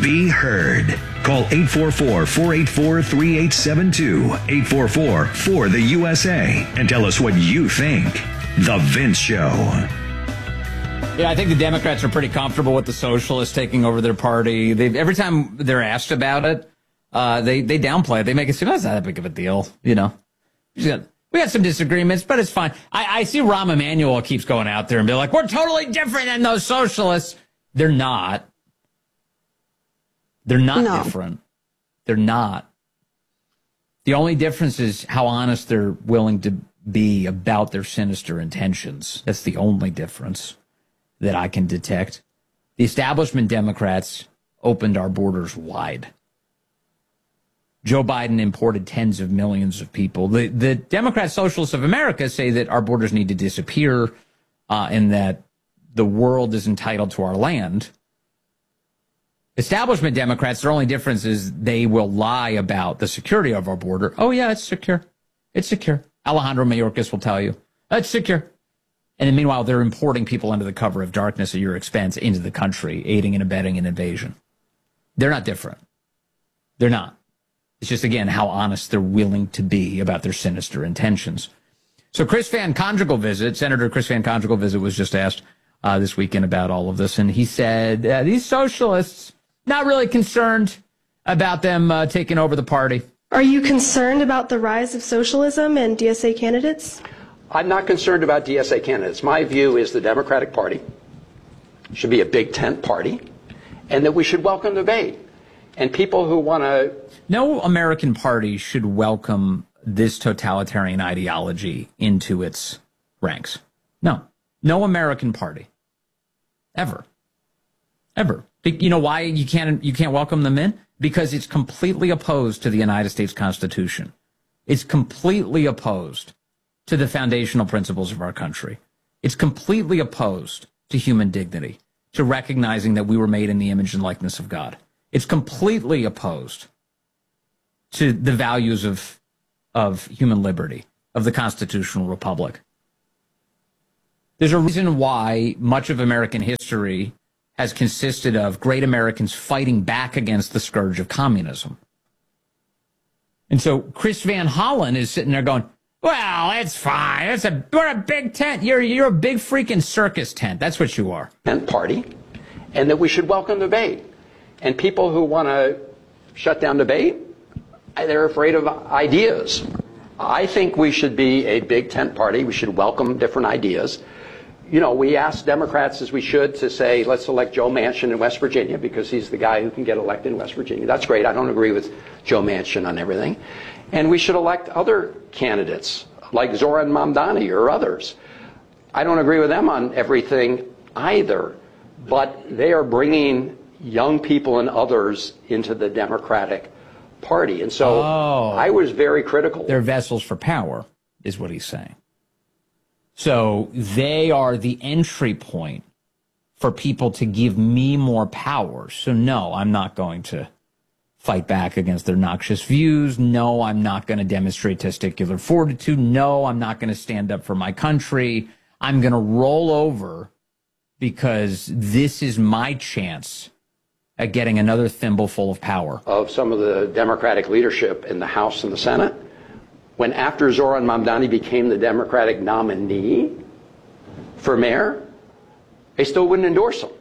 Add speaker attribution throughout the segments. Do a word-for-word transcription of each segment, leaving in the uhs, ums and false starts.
Speaker 1: be heard. Call eight four four, four eight four, three eight seven two, eight four four, four the U S A, and tell us what you think. The Vince Show.
Speaker 2: Yeah, I think the Democrats are pretty comfortable with the socialists taking over their party. They every time they're asked about it, uh, they they downplay it. They make it seem that's not that big of a deal, you know. We had some disagreements, but it's fine. I, I see Rahm Emanuel keeps going out there and be like, "We're totally different than those socialists." They're not. They're not no. different. They're not. The only difference is how honest they're willing to be about their sinister intentions. That's the only difference that I can detect. The establishment Democrats opened our borders wide. Joe Biden imported tens of millions of people. The, the Democrat Socialists of America say that our borders need to disappear uh, and that the world is entitled to our land. Establishment Democrats, their only difference is they will lie about the security of our border. Oh, yeah, it's secure. It's secure. Alejandro Mayorkas will tell you. It's secure. And then meanwhile, they're importing people under the cover of darkness at your expense into the country, aiding and abetting an invasion. They're not different. They're not. It's just, again, how honest they're willing to be about their sinister intentions. So Chris Van Conjugal visit, Senator Chris Van Conjugal visit was just asked uh, this weekend about all of this. And he said, uh, these socialists, not really concerned about them uh, taking over the party.
Speaker 3: Are you concerned about the rise of socialism and D S A candidates?
Speaker 4: I'm not concerned about D S A candidates. My view is the Democratic Party should be a big tent party and that we should welcome debate. And people who want to...
Speaker 2: No American party should welcome this totalitarian ideology into its ranks. No. No American party. Ever. Ever. You know why you can't you can't welcome them in? Because it's completely opposed to the United States Constitution. It's completely opposed to the foundational principles of our country. It's completely opposed to human dignity, to recognizing that we were made in the image and likeness of God. It's completely opposed to the values of, of human liberty, of the constitutional republic. There's a reason why much of American history has consisted of great Americans fighting back against the scourge of communism. And so Chris Van Hollen is sitting there going, well, it's fine. It's a, we're a big tent. You're, you're a big freaking circus tent. That's what you are.
Speaker 4: Tent party, and that we should welcome debate. And people who want to shut down debate, they're afraid of ideas. I think we should be a big tent party. We should welcome different ideas. You know, we asked Democrats, as we should, to say, let's elect Joe Manchin in West Virginia because he's the guy who can get elected in West Virginia. That's great. I don't agree with Joe Manchin on everything. And we should elect other candidates like Zoran Mamdani or others. I don't agree with them on everything either, but they are bringing young people and others into the Democratic Party. And so
Speaker 2: oh,
Speaker 4: I was very critical.
Speaker 2: They're vessels for power, is what he's saying. So they are the entry point for people to give me more power. So no, I'm not going to fight back against their noxious views. No, I'm not going to demonstrate testicular fortitude. No, I'm not going to stand up for my country. I'm going to roll over because this is my chance at getting another thimbleful of power.
Speaker 4: Of some of the Democratic leadership in the House and the Senate, when after Zoran Mamdani became the Democratic nominee for mayor, they still wouldn't endorse him.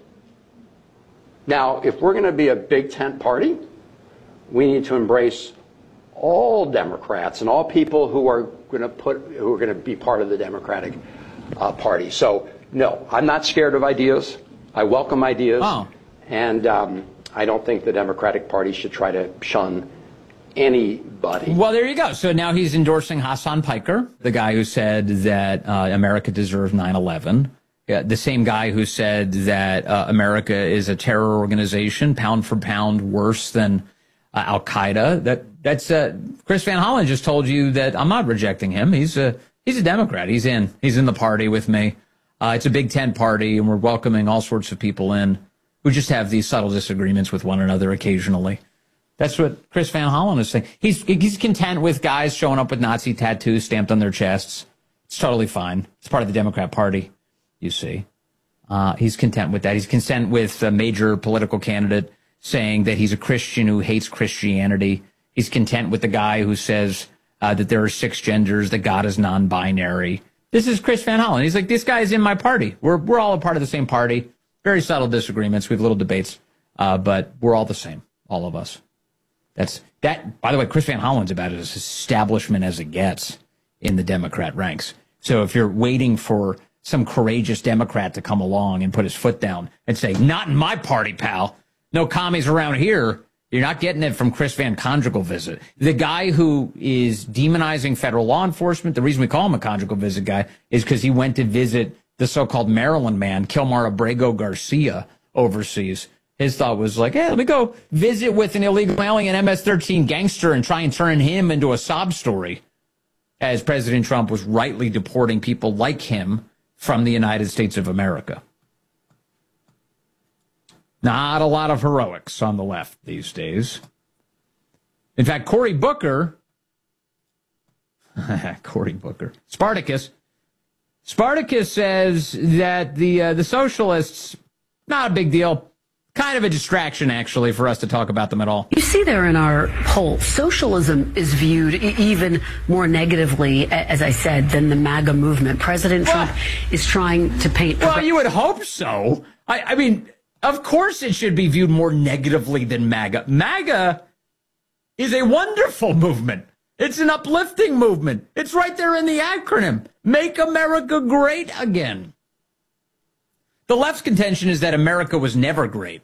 Speaker 4: Now, if we're going to be a big tent party, we need to embrace all Democrats and all people who are going to put who are going to be part of the Democratic uh, Party. So, no, I'm not scared of ideas. I welcome ideas,
Speaker 2: oh.
Speaker 4: and um, I don't think the Democratic Party should try to shun anybody.
Speaker 2: Well, there you go. So now he's endorsing Hassan Piker, the guy who said that uh, America deserved nine eleven. Yeah, the same guy who said that uh, America is a terror organization, pound for pound worse than uh, Al-Qaeda. That that's uh, Chris Van Hollen just told you that I'm not rejecting him. He's a he's a Democrat. He's in. He's in the party with me. Uh, it's a big tent party, and we're welcoming all sorts of people in who just have these subtle disagreements with one another occasionally. That's what Chris Van Hollen is saying. He's he's content with guys showing up with Nazi tattoos stamped on their chests. It's totally fine. It's part of the Democrat Party, you see. Uh, he's content with that. He's content with a major political candidate saying that he's a Christian who hates Christianity. He's content with the guy who says uh, that there are six genders, that God is non-binary. This is Chris Van Hollen. He's like, this guy is in my party. We're we're all a part of the same party. Very subtle disagreements. We have little debates, uh, but we're all the same, all of us. That's that. By the way, Chris Van Hollen's about as establishment as it gets in the Democrat ranks. So if you're waiting for some courageous Democrat to come along and put his foot down and say, not in my party, pal. No commies around here. You're not getting it from Chris Van Conjugal Visit. The guy who is demonizing federal law enforcement, the reason we call him a conjugal visit guy is because he went to visit the so-called Maryland man, Kilmar Abrego Garcia, overseas. His thought was like, hey, let me go visit with an illegal alien M S thirteen gangster and try and turn him into a sob story, as President Trump was rightly deporting people like him from the United States of America. Not a lot of heroics on the left these days. In fact, Cory Booker, Cory Booker, Spartacus, Spartacus says that the uh, the socialists, not a big deal. Kind of a distraction, actually, for us to talk about them at all.
Speaker 5: You see there in our poll, socialism is viewed e- even more negatively, as I said, than the MAGA movement. President
Speaker 2: well,
Speaker 5: Trump is trying to paint...
Speaker 2: Well, you would hope so. I, I mean, of course it should be viewed more negatively than MAGA. MAGA is a wonderful movement. It's an uplifting movement. It's right there in the acronym. Make America Great Again. The left's contention is that America was never great.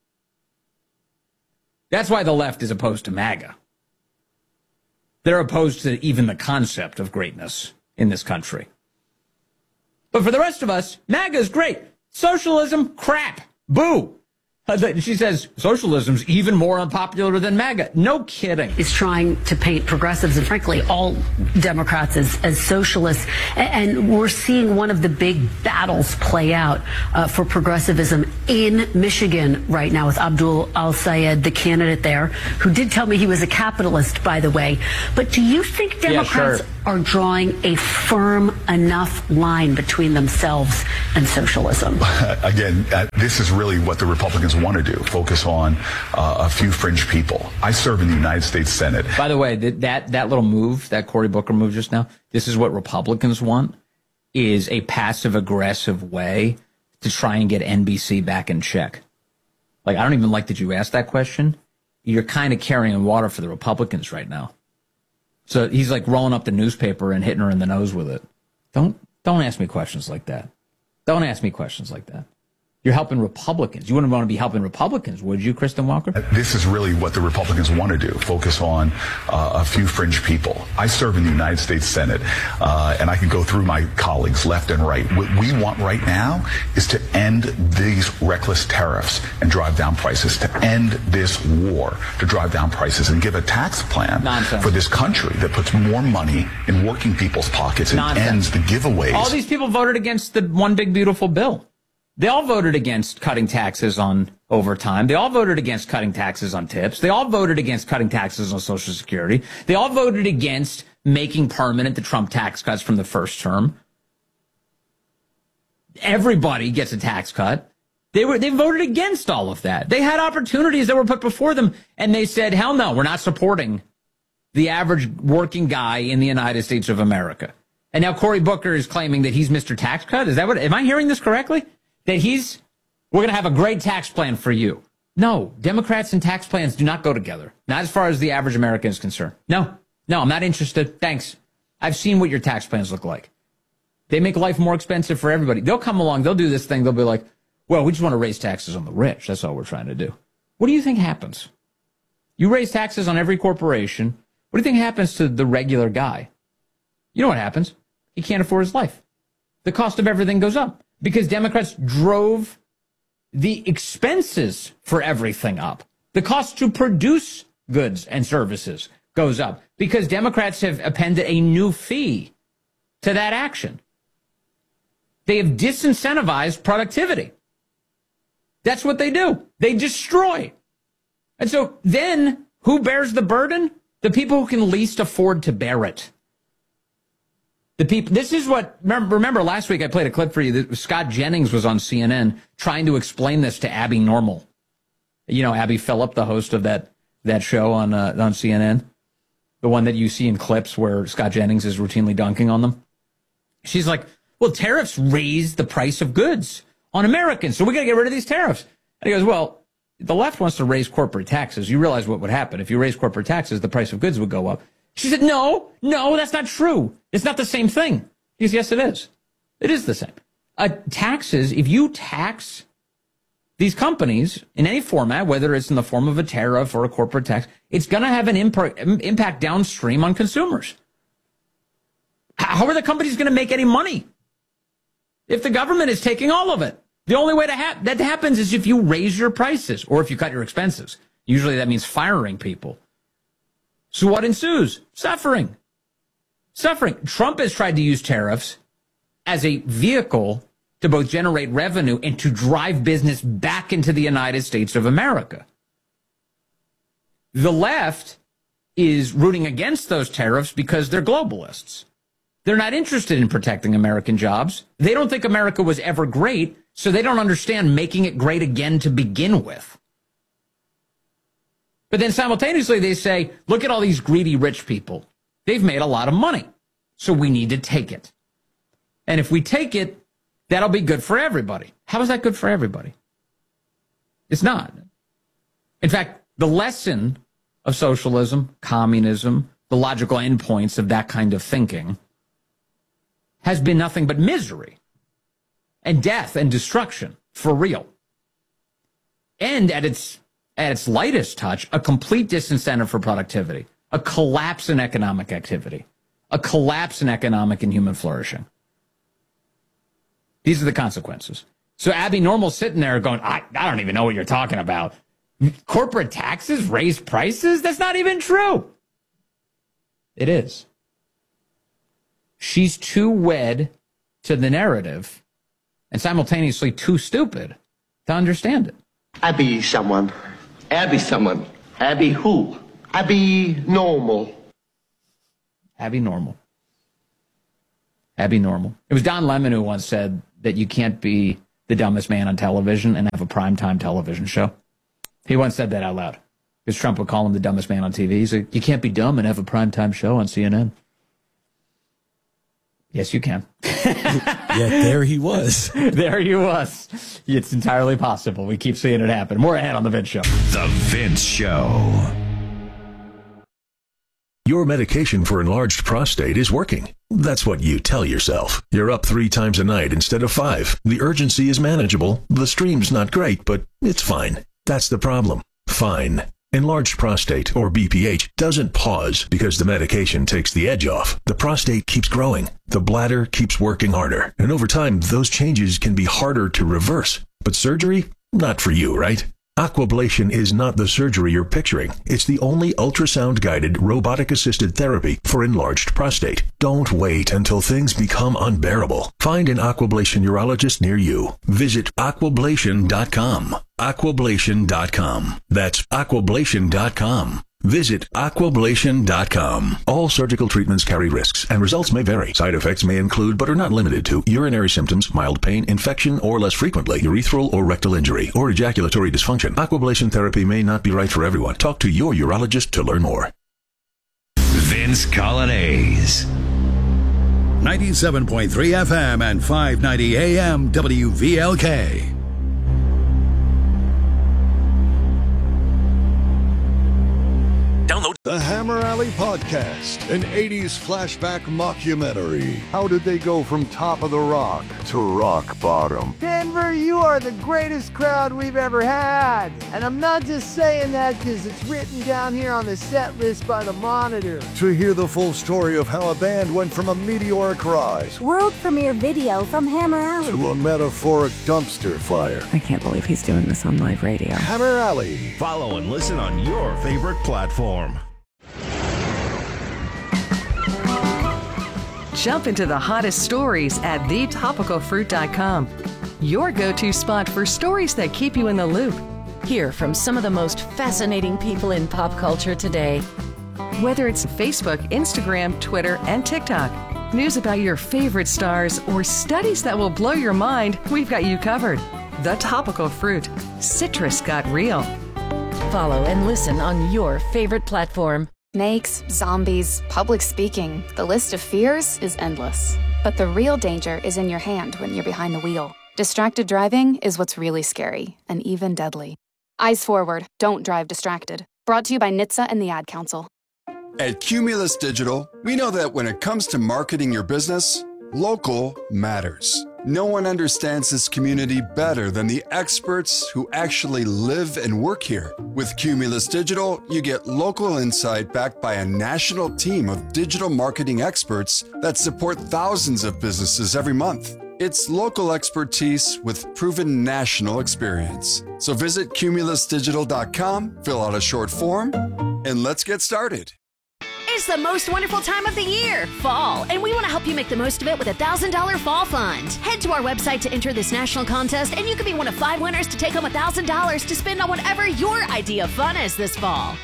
Speaker 2: That's why the left is opposed to MAGA. They're opposed to even the concept of greatness in this country. But for the rest of us, MAGA is great. Socialism, crap. Boo. She says socialism's even more unpopular than MAGA. No kidding.
Speaker 5: Is trying to paint progressives and, frankly, all Democrats as, as socialists. And we're seeing one of the big battles play out uh, for progressivism in Michigan right now with Abdul Al-Sayed, the candidate there, who did tell me he was a capitalist, by the way. But do you think Democrats
Speaker 2: yeah, sure.
Speaker 5: are drawing a firm enough line between themselves and socialism?
Speaker 6: Again, uh, this is really what the Republicans want to do, focus on uh, a few fringe people. I serve in the United States Senate.
Speaker 2: By the way, that that little move, that Cory Booker move just now, this is what Republicans want, is a passive-aggressive way to try and get N B C back in check. Like, I don't even like that you asked that question. You're kind of carrying water for the Republicans right now. So he's like rolling up the newspaper and hitting her in the nose with it. Don't don't ask me questions like that. Don't ask me questions like that. You're helping Republicans. You wouldn't want to be helping Republicans, would you, Kristen Walker?
Speaker 6: This is really what the Republicans want to do, focus on uh, a few fringe people. I serve in the United States Senate, uh, and I can go through my colleagues left and right. What we want right now is to end these reckless tariffs and drive down prices, to end this war, to drive down prices, and give a tax plan
Speaker 2: Nonsense.
Speaker 6: for this country that puts more money in working people's pockets and
Speaker 2: Nonsense.
Speaker 6: ends the giveaways.
Speaker 2: All these people voted against the one big beautiful bill. They all voted against cutting taxes on overtime. They all voted against cutting taxes on tips. They all voted against cutting taxes on Social Security. They all voted against making permanent the Trump tax cuts from the first term. Everybody gets a tax cut. They were they voted against all of that. They had opportunities that were put before them, and they said, hell no, we're not supporting the average working guy in the United States of America. And now Cory Booker is claiming that he's Mister Tax Cut. Is that what, am I hearing this correctly? That he's, we're going to have a great tax plan for you. No, Democrats and tax plans do not go together. Not as far as the average American is concerned. No, no, I'm not interested. Thanks. I've seen what your tax plans look like. They make life more expensive for everybody. They'll come along, they'll do this thing, they'll be like, well, we just want to raise taxes on the rich. That's all we're trying to do. What do you think happens? You raise taxes on every corporation. What do you think happens to the regular guy? You know what happens? He can't afford his life. The cost of everything goes up. Because Democrats drove the expenses for everything up. The cost to produce goods and services goes up. Because Democrats have appended a new fee to that action. They have disincentivized productivity. That's what they do. They destroy. And so then who bears the burden? The people who can least afford to bear it. The people, this is what, remember, remember last week I played a clip for you that Scott Jennings was on C N N trying to explain this to Abby Normal. You know, Abby Phillip, the host of that that show on uh, on C N N, the one that you see in clips where Scott Jennings is routinely dunking on them. She's like, well, tariffs raise the price of goods on Americans, so we got to get rid of these tariffs. And he goes, well, the left wants to raise corporate taxes. You realize what would happen. If you raise corporate taxes, the price of goods would go up. She said, no, no, that's not true. It's not the same thing. He goes, yes, it is. It is the same. Uh, taxes, if you tax these companies in any format, whether it's in the form of a tariff or a corporate tax, it's going to have an imp- impact downstream on consumers. How are the companies going to make any money if the government is taking all of it? The only way to ha- that happens is if you raise your prices or if you cut your expenses. Usually that means firing people. So what ensues? Suffering. Suffering. Trump has tried to use tariffs as a vehicle to both generate revenue and to drive business back into the United States of America. The left is rooting against those tariffs because they're globalists. They're not interested in protecting American jobs. They don't think America was ever great, so they don't understand making it great again to begin with. But then simultaneously they say, look at all these greedy rich people. They've made a lot of money, so we need to take it. And if we take it, that'll be good for everybody. How is that good for everybody? It's not. In fact, the lesson of socialism, communism, the logical endpoints of that kind of thinking has been nothing but misery and death and destruction for real. And at its at its lightest touch, a complete disincentive for productivity, a collapse in economic activity, a collapse in economic and human flourishing. These are the consequences. So Abby Normal's sitting there going, I, I don't even know what you're talking about. Corporate taxes raise prices? That's not even true. It is. She's too wed to the narrative and simultaneously too stupid to understand it.
Speaker 7: Abby someone. Abby someone. Abby who? Abby Normal.
Speaker 2: Abby Normal. Abby Normal. It was Don Lemon who once said that you can't be the dumbest man on television and have a primetime television show. He once said that out loud. Because Trump would call him the dumbest man on T V. He said, you can't be dumb and have a primetime show on C N N. Yes, you can.
Speaker 8: Yeah, there he was.
Speaker 2: There he was. It's entirely possible. We keep seeing it happen. More ahead on The Vince Show.
Speaker 1: The Vince Show.
Speaker 9: Your medication for enlarged prostate is working. That's what you tell yourself. You're up three times a night instead of five. The urgency is manageable. The stream's not great, but it's fine. That's the problem. Fine. Enlarged prostate, or B P H, doesn't pause because the medication takes the edge off. The prostate keeps growing. The bladder keeps working harder. And over time, those changes can be harder to reverse. But surgery? Not for you, right? Aquablation is not the surgery you're picturing. It's the only ultrasound-guided, robotic-assisted therapy for enlarged prostate. Don't wait until things become unbearable. Find an Aquablation urologist near you. Visit aquablation dot com. aquablation dot com. That's aquablation dot com. Visit aquablation dot com. All surgical treatments carry risks, and results may vary. Side effects may include, but are not limited to, urinary symptoms, mild pain, infection, or less frequently, urethral or rectal injury, or ejaculatory dysfunction. Aquablation therapy may not be right for everyone. Talk to your urologist to learn more.
Speaker 1: Vince Colonnese.
Speaker 10: ninety-seven point three F M and five ninety A M W V L K.
Speaker 11: Download the Hammer Alley Podcast, an eighties flashback mockumentary. How did they go from top of the rock to rock bottom?
Speaker 12: Denver, you are the greatest crowd we've ever had. And I'm not just saying that because it's written down here on the set list by the Monitor.
Speaker 11: To hear the full story of how a band went from a meteoric rise,
Speaker 13: world premiere video from Hammer Alley,
Speaker 11: to a metaphoric dumpster fire.
Speaker 14: I can't believe he's doing this on live radio.
Speaker 11: Hammer Alley.
Speaker 15: Follow and listen on your favorite platform.
Speaker 16: Jump into the hottest stories at the topical fruit dot com. Your go-to spot for stories that keep you in the loop.
Speaker 17: Hear from some of the most fascinating people in pop culture today.
Speaker 16: Whether it's Facebook, Instagram, Twitter, and TikTok, news about your favorite stars, or studies that will blow your mind, we've got you covered. The Topical Fruit. Citrus got real.
Speaker 17: follow and listen on your favorite platform.
Speaker 18: Snakes, zombies, public speaking. The list of fears is endless. But the real danger is in your hand when you're behind the wheel. Distracted driving is what's really scary and even deadly. Eyes forward. Don't drive distracted. Brought to you by N H T S A and the Ad Council.
Speaker 19: At Cumulus Digital, we know that when it comes to marketing your business, local matters. No one understands this community better than the experts who actually live and work here. With Cumulus Digital, you get local insight backed by a national team of digital marketing experts that support thousands of businesses every month. It's local expertise with proven national experience. So visit cumulus digital dot com, fill out a short form, and let's get started.
Speaker 20: It's the most wonderful time of the year, fall, and we want to help you make the most of it with a one thousand dollars Fall Fund. Head to our website to enter this national contest, and you could be one of five winners to take home one thousand dollars to spend on whatever your idea of fun is this fall.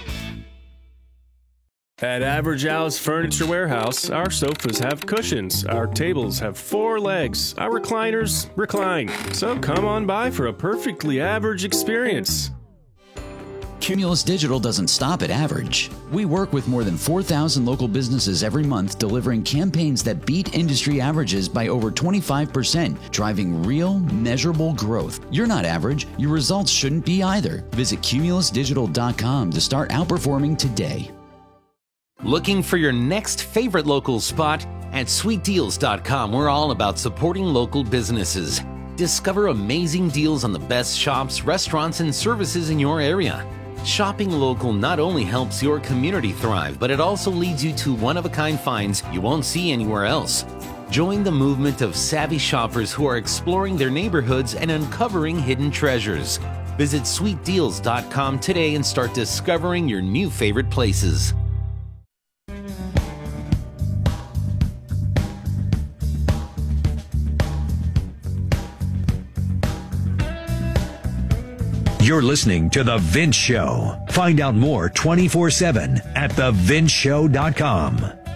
Speaker 21: At Average Al's Furniture Warehouse, our sofas have cushions, our tables have four legs, our recliners recline. So come on by for a perfectly average experience.
Speaker 22: Cumulus Digital doesn't stop at average. We work with more than four thousand local businesses every month, delivering campaigns that beat industry averages by over twenty-five percent, driving real, measurable growth. You're not average. Your results shouldn't be either. Visit cumulus digital dot com to start outperforming today.
Speaker 23: Looking for your next favorite local spot? At sweet deals dot com, we're all about supporting local businesses. Discover amazing deals on the best shops, restaurants, and services in your area. Shopping local not only helps your community thrive, but it also leads you to one-of-a-kind finds you won't see anywhere else. Join the movement of savvy shoppers who are exploring their neighborhoods and uncovering hidden treasures. Visit sweet deals dot com today and start discovering your new favorite places.
Speaker 1: You're listening to The Vince Show. Find out more twenty-four seven at the vince show dot com.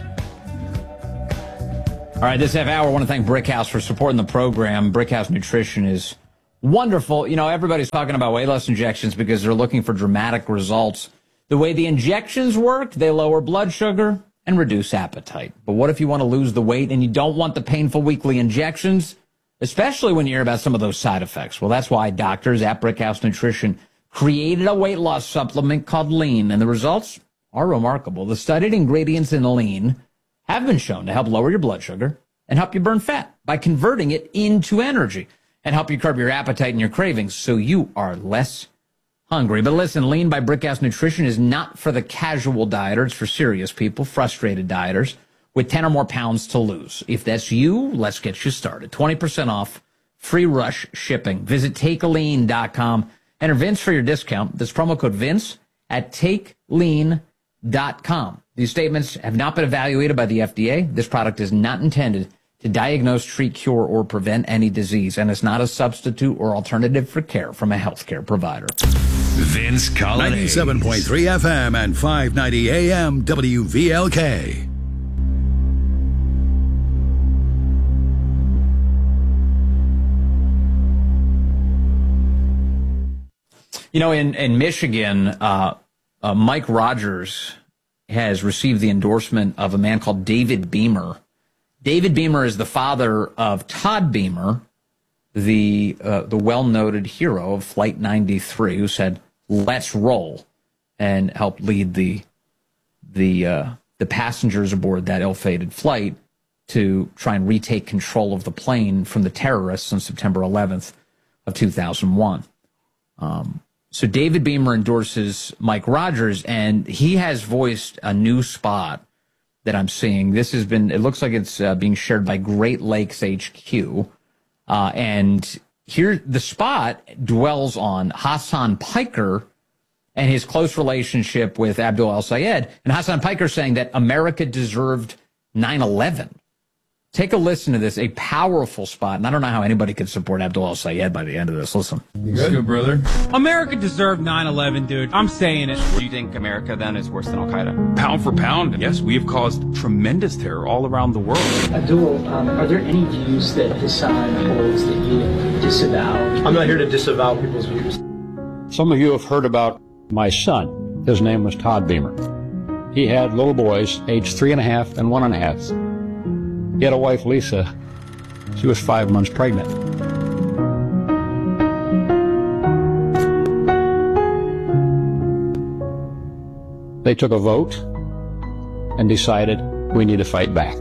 Speaker 2: All right, this half hour, I want to thank Brickhouse for supporting the program. Brickhouse Nutrition is wonderful. You know, everybody's talking about weight loss injections because they're looking for dramatic results. The way the injections work, they lower blood sugar and reduce appetite. But what if you want to lose the weight and you don't want the painful weekly injections? Especially when you hear about some of those side effects. Well, that's why doctors at Brickhouse Nutrition created a weight loss supplement called Lean, and the results are remarkable. The studied ingredients in Lean have been shown to help lower your blood sugar and help you burn fat by converting it into energy and help you curb your appetite and your cravings so you are less hungry. But listen, Lean by Brickhouse Nutrition is not for the casual dieter. It's for serious people, frustrated dieters with ten or more pounds to lose. If that's you, let's get you started. twenty percent off, free rush shipping. Visit take a lean dot com. Enter Vince for your discount. This promo code Vince at take lean dot com. These statements have not been evaluated by the F D A. This product is not intended to diagnose, treat, cure, or prevent any disease, and is not a substitute or alternative for care from a healthcare provider.
Speaker 1: Vince Collins.
Speaker 10: ninety-seven point three F M and five ninety A M W V L K.
Speaker 2: You know, in, in Michigan, uh, uh, Mike Rogers has received the endorsement of a man called David Beamer. David Beamer is the father of Todd Beamer, the uh, the well-noted hero of Flight ninety-three, who said, "Let's roll," and helped lead the the uh, the passengers aboard that ill-fated flight to try and retake control of the plane from the terrorists on September eleventh of two thousand one. Um, So David Beamer endorses Mike Rogers, and he has voiced a new spot that I'm seeing. This has been, it looks like it's uh, being shared by Great Lakes H Q. Uh, and here, the spot dwells on Hassan Piker and his close relationship with Abdul al-Sayed. And Hassan Piker saying that America deserved nine eleven. Take a listen to this, a powerful spot, and I don't know how anybody could support Abdul al-Sayed by the end of this. Listen.
Speaker 24: Good, good brother. America deserved nine eleven, dude. I'm saying it.
Speaker 25: Do you think America then is worse than Al-Qaeda?
Speaker 24: Pound for pound, yes, we have caused tremendous terror all around the world.
Speaker 26: Abdul, um, are there any views that Hassan holds that you disavow?
Speaker 27: I'm not here to disavow people's views.
Speaker 28: Some of you have heard about
Speaker 3: my son. His name was Todd Beamer. He had little boys, aged three and a half and one and a half. He had a wife, Lisa. She was five months pregnant. They took a vote and decided we need to fight back.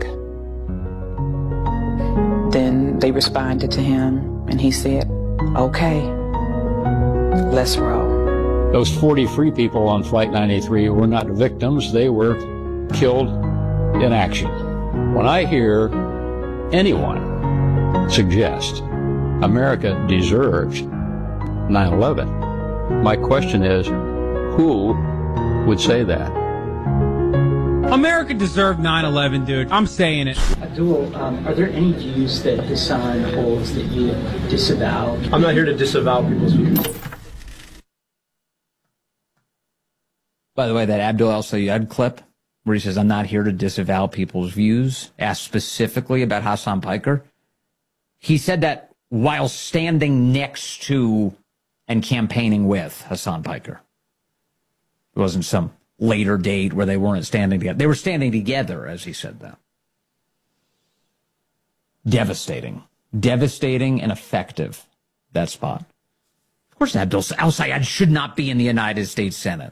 Speaker 4: Then they responded to him, and he said, okay, let's roll.
Speaker 3: Those forty-three people on Flight ninety-three were not victims. They were killed in action. When I hear anyone suggest America deserves nine eleven, my question is, who would say that?
Speaker 24: America deserved nine eleven, dude. I'm saying it.
Speaker 26: Abdul, um, are there any views that Hassan holds that you disavow?
Speaker 5: I'm not here to disavow people's views.
Speaker 2: By the way, that Abdul El-Sayed clip where he says, I'm not here to disavow people's views, asked specifically about Hassan Piker, he said that while standing next to and campaigning with Hassan Piker. It wasn't some later date where they weren't standing together. They were standing together, as he said that. Devastating. Devastating and effective, that spot. Of course, Abdul El-Sayed should not be in the United States Senate.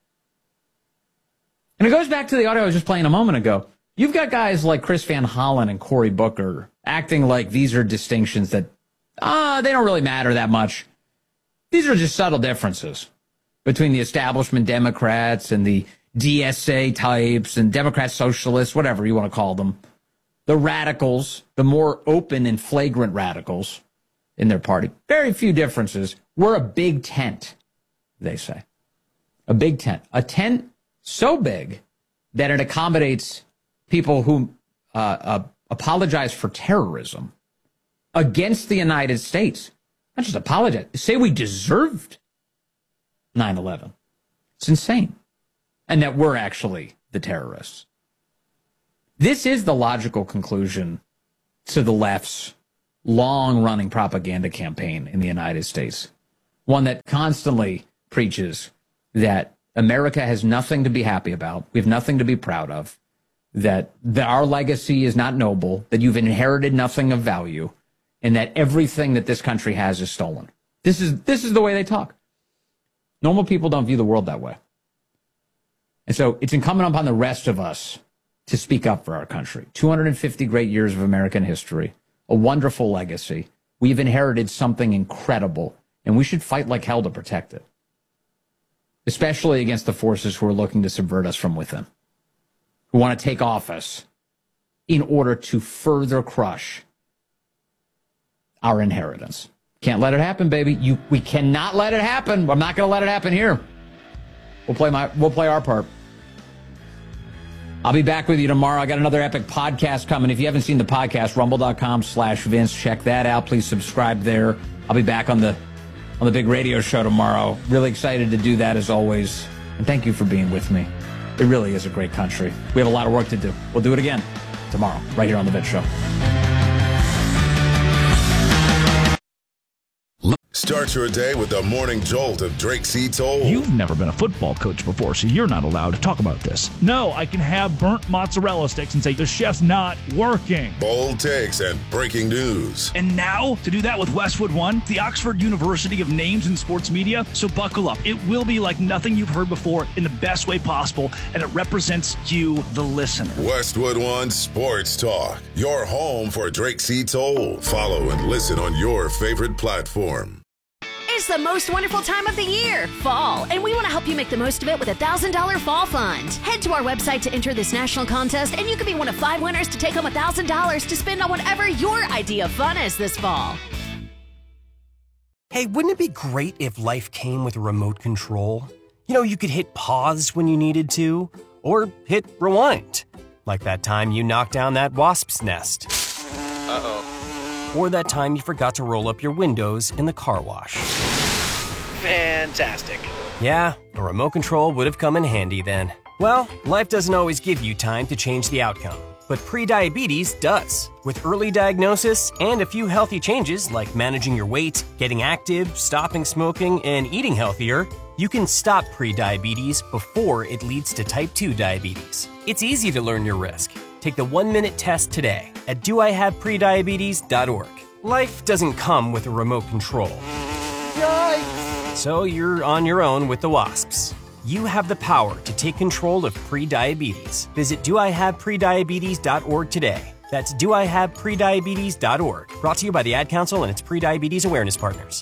Speaker 2: And it goes back to the audio I was just playing a moment ago. You've got guys like Chris Van Hollen and Cory Booker acting like these are distinctions that, ah, they don't really matter that much. These are just subtle differences between the establishment Democrats and the D S A types and Democrat socialists, whatever you want to call them. The radicals, the more open and flagrant radicals in their party. Very few differences. We're a big tent, they say. A big tent. A tent so big that it accommodates people who uh, uh, apologize for terrorism against the United States. Not just apologize. Say we deserved nine eleven. It's insane. And that we're actually the terrorists. This is the logical conclusion to the left's long-running propaganda campaign in the United States. One that constantly preaches that America has nothing to be happy about. We have nothing to be proud of. That, that our legacy is not noble. That you've inherited nothing of value. And that everything that this country has is stolen. This is, this is the way they talk. Normal people don't view the world that way. And so it's incumbent upon the rest of us to speak up for our country. two hundred fifty great years of American history. A wonderful legacy. We've inherited something incredible. And we should fight like hell to protect it. Especially against the forces who are looking to subvert us from within, who want to take office in order to further crush our inheritance. Can't let it happen, baby. You, we cannot let it happen. I'm not going to let it happen here. We'll play my, we'll play our part. I'll be back with you tomorrow. I got another epic podcast coming. If you haven't seen the podcast, rumble.com slash Vince. Check that out. Please subscribe there. I'll be back on the on the big radio show tomorrow. Really excited to do that as always. And thank you for being with me. It really is a great country. We have a lot of work to do. We'll do it again tomorrow, right here on The Vince Show.
Speaker 6: Start your day with the morning jolt of Drake C. Toll.
Speaker 7: You've never been a football coach before, so you're not allowed to talk about this. No, I can have burnt mozzarella sticks and say the chef's not working.
Speaker 6: Bold takes and breaking news.
Speaker 7: And now, to do that with Westwood One, the Oxford University of Names in Sports Media. So buckle up. It will be like nothing you've heard before in the best way possible, and it represents you, the listener.
Speaker 6: Westwood One Sports Talk, your home for Drake C. Toll. Follow and listen on your favorite platform.
Speaker 20: It's the most wonderful time of the year, fall, and we want to help you make the most of it with a one thousand dollars fall fund. Head to our website to enter this national contest, and you could be one of five winners to take home one thousand dollars to spend on whatever your idea of fun is this fall.
Speaker 8: Hey, wouldn't it be great if life came with a remote control? You know, you could hit pause when you needed to, or hit rewind. Like that time you knocked down that wasp's nest. Uh-oh. Or that time you forgot to roll up your windows in the car wash.
Speaker 27: Fantastic.
Speaker 8: Yeah, a remote control would have come in handy then. Well, life doesn't always give you time to change the outcome, but prediabetes does. With early diagnosis and a few healthy changes like managing your weight, getting active, stopping smoking, and eating healthier, You can stop prediabetes before it leads to type two diabetes. It's easy to learn your risk. Take the one-minute test today at do I have prediabetes dot org. Life doesn't come with a remote control. Yikes! So you're on your own with the WASPs. You have the power to take control of prediabetes. Visit do I have prediabetes dot org today. That's do I have prediabetes dot org. Brought to you by the Ad Council and its Prediabetes Awareness Partners.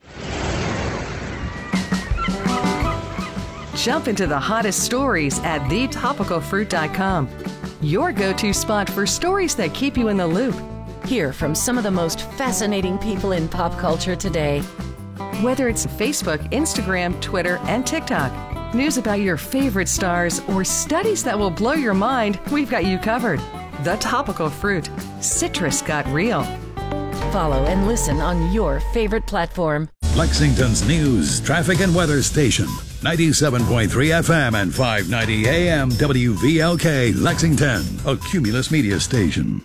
Speaker 16: Jump into the hottest stories at the topical fruit dot com. Your go-to spot for stories that keep you in the loop.
Speaker 17: Hear from some of the most fascinating people in pop culture today.
Speaker 16: Whether it's Facebook, Instagram, Twitter, and TikTok, news about your favorite stars, or studies that will blow your mind, we've got you covered. The Topical Fruit. Citrus got real.
Speaker 17: Follow and listen on your favorite platform.
Speaker 10: Lexington's news, traffic, and weather station. ninety-seven point three F M and five ninety A M W V L K Lexington, a Cumulus media station.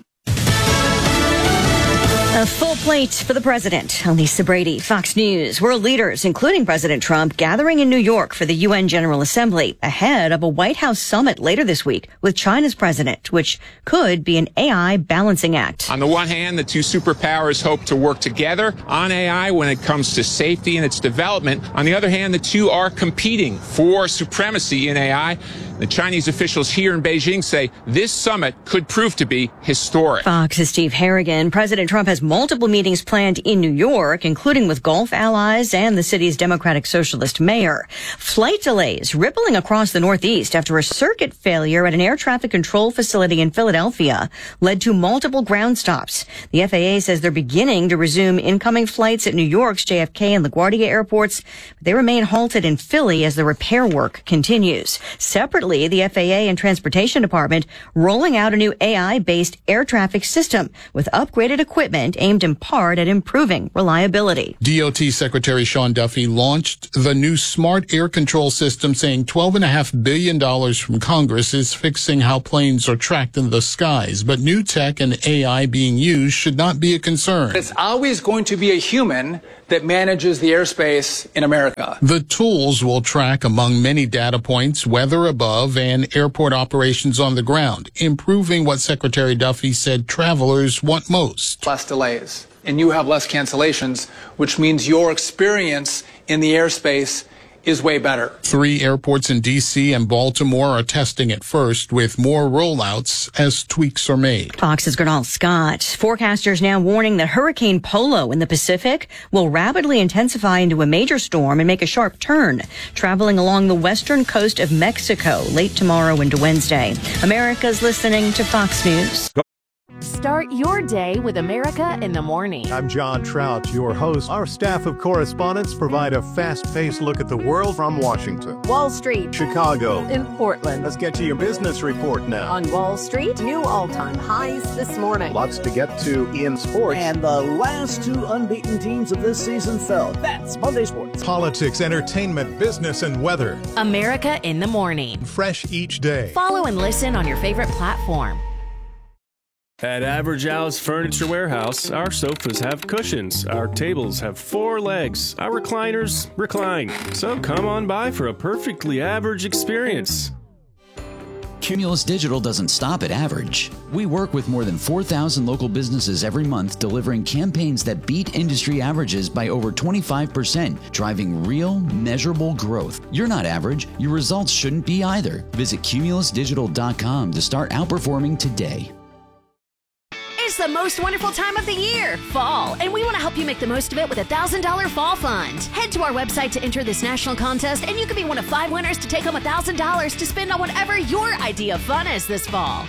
Speaker 9: A full plate for the president. Lisa Brady, Fox News. World leaders, including President Trump, gathering in New York for the U N General Assembly ahead of a White House summit later this week with China's president, which could be an A I balancing act.
Speaker 11: On the one hand, the two superpowers hope to work together on A I when it comes to safety and its development. On the other hand, the two are competing for supremacy in A I. The Chinese officials here in Beijing say this summit could prove to be historic.
Speaker 9: Fox's Steve Harrigan. President Trump has multiple meetings planned in New York, including with Gulf allies and the city's Democratic Socialist mayor. Flight delays rippling across the Northeast after a circuit failure at an air traffic control facility in Philadelphia led to multiple ground stops. The F A A says they're beginning to resume incoming flights at New York's J F K and LaGuardia airports, but they remain halted in Philly as the repair work continues. Separately, the F A A and Transportation Department rolling out a new A I-based air traffic system with upgraded equipment aimed in part at improving reliability.
Speaker 12: D O T Secretary Sean Duffy launched the new smart air control system, saying twelve point five billion dollars from Congress is fixing how planes are tracked in the skies. But new tech and A I being used should not be a concern.
Speaker 5: It's always going to be a human that manages the airspace in America.
Speaker 12: The tools will track, among many data points, weather above and airport operations on the ground, improving what Secretary Duffy said travelers want most.
Speaker 5: Less delays, and you have less cancellations, which means your experience in the airspace is way better.
Speaker 12: Three airports in D C and Baltimore are testing it first, with more rollouts as tweaks are made.
Speaker 9: Fox's Gernal Scott. Forecasters now warning that Hurricane Polo in the Pacific will rapidly intensify into a major storm and make a sharp turn, traveling along the western coast of Mexico late tomorrow into Wednesday. America's listening to Fox News.
Speaker 20: Start your day with America in the Morning.
Speaker 13: I'm John Trout, your host. Our staff of correspondents provide a fast-paced look at the world from Washington,
Speaker 20: Wall Street,
Speaker 13: Chicago,
Speaker 20: in Portland.
Speaker 13: Let's get to your business report now.
Speaker 20: On Wall Street, new all-time highs this morning.
Speaker 13: Lots to get to in sports.
Speaker 14: And the last two unbeaten teams of this season fell. That's Monday Sports.
Speaker 13: Politics, entertainment, business, and weather.
Speaker 20: America in the Morning.
Speaker 13: Fresh each day.
Speaker 20: Follow and listen on your favorite platform.
Speaker 21: At Average Al's Furniture Warehouse, our sofas have cushions, our tables have four legs, our recliners recline. So come on by for a perfectly average experience.
Speaker 22: Cumulus Digital doesn't stop at average. We work with more than four thousand local businesses every month, delivering campaigns that beat industry averages by over twenty-five percent, driving real, measurable growth. You're not average. Your results shouldn't be either. Visit cumulus digital dot com to start outperforming today.
Speaker 20: It's the most wonderful time of the year, fall, and we want to help you make the most of it with a one thousand dollars fall fund. Head to our website to enter this national contest, and you could be one of five winners to take home one thousand dollars to spend on whatever your idea of fun is this fall.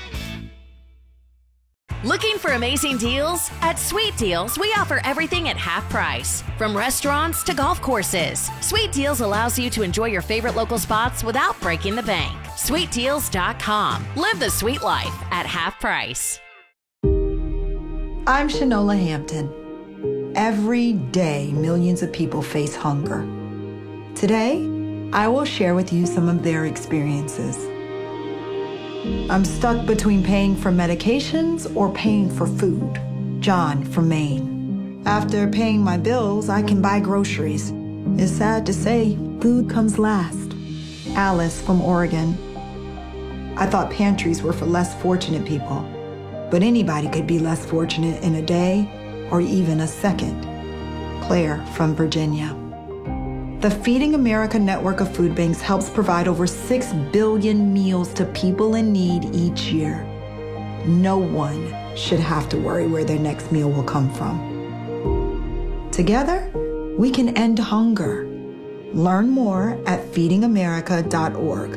Speaker 20: Looking for amazing deals? At Sweet Deals, we offer everything at half price. From restaurants to golf courses, Sweet Deals allows you to enjoy your favorite local spots without breaking the bank. sweet deals dot com. Live the sweet life at half price.
Speaker 15: I'm Shanola Hampton. Every day, millions of people face hunger. Today, I will share with you some of their experiences. I'm stuck between paying for medications or paying for food. John from Maine. After paying my bills, I can buy groceries. It's sad to say, food comes last. Alice from Oregon. I thought pantries were for less fortunate people, but anybody could be less fortunate in a day or even a second. Claire from Virginia. The Feeding America network of food banks helps provide over six billion meals to people in need each year. No one should have to worry where their next meal will come from. Together, we can end hunger. Learn more at feeding america dot org.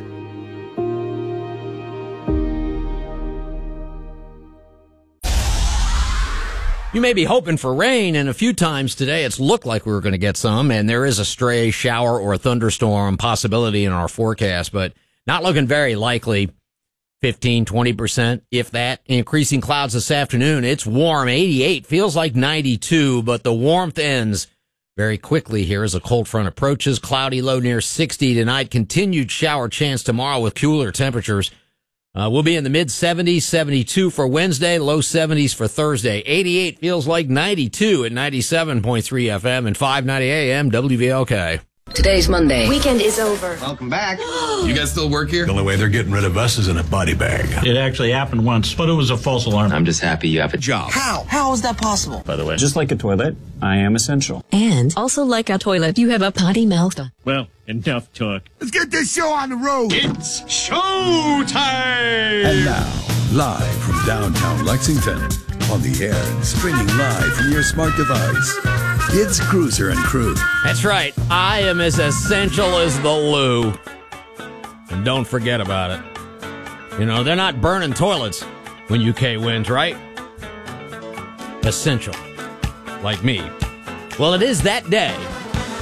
Speaker 1: You may be hoping for rain, and a few times today it's looked like we were going to get some, and there is a stray shower or a thunderstorm possibility in our forecast, but not looking very likely. fifteen, twenty percent, if that. Increasing clouds this afternoon. It's warm, eighty-eight, feels like ninety-two, but the warmth ends very quickly here as a cold front approaches. Cloudy low near sixty tonight. Continued shower chance tomorrow with cooler temperatures. Uh, we'll be in the mid seventies, seventy-two for Wednesday, low seventies for Thursday. eighty-eight feels like ninety-two at ninety-seven point three F M and five ninety A M W V L K.
Speaker 4: Today's Monday. Weekend is over.
Speaker 18: Welcome back. You guys still work here? The only way they're getting rid of us is in a body bag.
Speaker 19: It actually happened once, but it was a false alarm.
Speaker 18: I'm just happy you have a job.
Speaker 4: How? How is that possible?
Speaker 19: By the way, just like a toilet, I am essential.
Speaker 17: And also like a toilet, you have a potty mouth.
Speaker 19: Well, enough talk.
Speaker 18: Let's get this show on the road.
Speaker 19: It's showtime!
Speaker 10: And now, live from downtown Lexington, on the air and streaming live from your smart device, it's Cruiser and Crew.
Speaker 1: That's right. I am as essential as the loo. And don't forget about it. You know, they're not burning toilets when U K wins, right? Essential. Like me. Well, it is that day,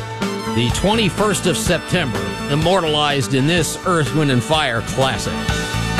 Speaker 1: the twenty-first of September, immortalized in this Earth, Wind, and Fire classic.